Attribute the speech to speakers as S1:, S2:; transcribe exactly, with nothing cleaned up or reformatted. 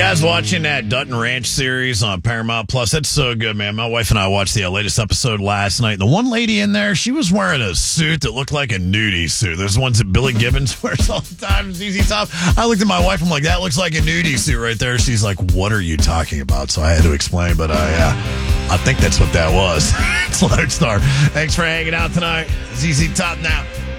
S1: guys watching that Dutton Ranch series on Paramount Plus? That's so good, man. My wife and I watched the uh, latest episode last night. The one lady in there, she was wearing a suit that looked like a nudie suit. Those ones that Billy Gibbons wears all the time, Z Z Top. I looked at my wife, I'm like, that looks like a nudie suit right there. She's like, what are you talking about? So I had to explain, but I, uh, I think that's what that was. It's Lodestar. Thanks for hanging out tonight. Z Z Top now.